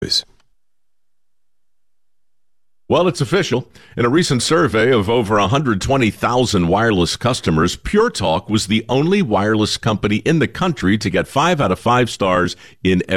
Well, it's official. In a recent survey of over 120,000 wireless customers, Pure Talk was the only wireless company in the country to get 5 out of 5 stars in